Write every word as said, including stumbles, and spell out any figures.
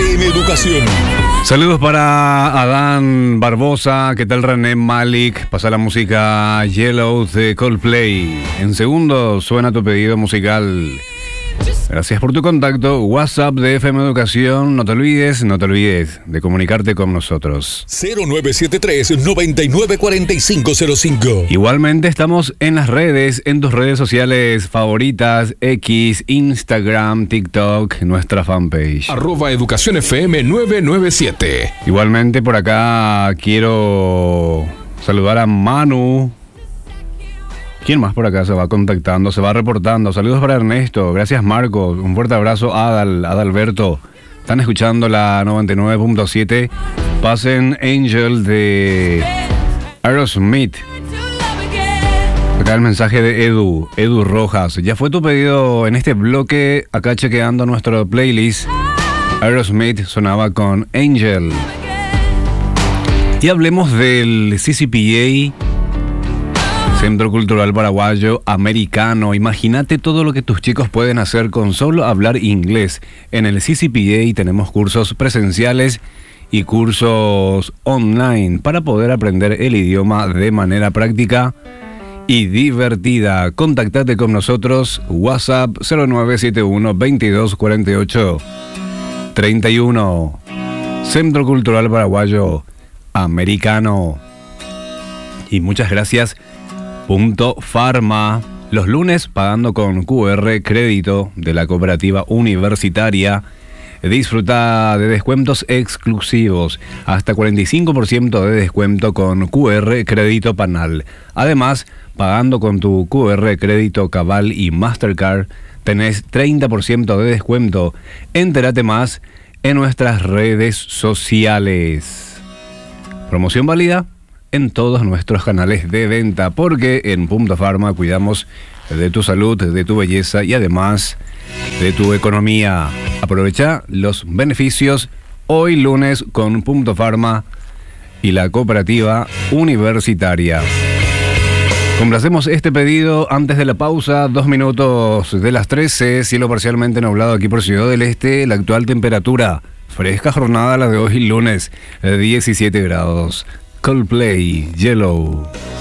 F M Educación. Saludos para Adán Barbosa, ¿qué tal René Malik? Pasa la música Yellow de Coldplay. En segundos suena tu pedido musical. Gracias por tu contacto. WhatsApp de F M Educación. No te olvides, no te olvides de comunicarte con nosotros. cero nueve siete tres, nueve nueve cuatro cinco cero cinco. Igualmente estamos en las redes, en tus redes sociales favoritas, X, Instagram, TikTok, nuestra fanpage. Arroba Educación F M nueve nueve siete. Igualmente por acá quiero saludar a Manu. ¿Quién más por acá se va contactando, se va reportando? Saludos para Ernesto, gracias Marco, un fuerte abrazo a Adal, Adalberto. Están escuchando la noventa y nueve punto siete. Pasen Angel de Aerosmith. Acá el mensaje de Edu, Edu Rojas. Ya fue tu pedido en este bloque, acá chequeando nuestro playlist. Aerosmith sonaba con Angel. Y hablemos del C C P A, Centro Cultural Paraguayo Americano. Imagínate todo lo que tus chicos pueden hacer con solo hablar inglés. En el C C P A tenemos cursos presenciales y cursos online para poder aprender el idioma de manera práctica y divertida. Contactate con nosotros, WhatsApp cero nueve siete uno, veintidós cuarenta y ocho, treinta y uno. Centro Cultural Paraguayo Americano. Y muchas gracias Punto Pharma, los lunes pagando con Q R crédito de la cooperativa universitaria. Disfruta de descuentos exclusivos, hasta cuarenta y cinco por ciento de descuento con Q R crédito Panal. Además, pagando con tu Q R crédito Cabal y Mastercard, tenés treinta por ciento de descuento. Entérate más en nuestras redes sociales. Promoción válida en todos nuestros canales de venta, porque en Punto Pharma cuidamos de tu salud, de tu belleza y además de tu economía. Aprovecha los beneficios hoy lunes con Punto Pharma y la cooperativa universitaria. Complacemos este pedido antes de la pausa, dos minutos de las trece, cielo parcialmente nublado aquí por Ciudad del Este, la actual temperatura, fresca jornada la de hoy lunes, diecisiete grados. Coldplay, Yellow.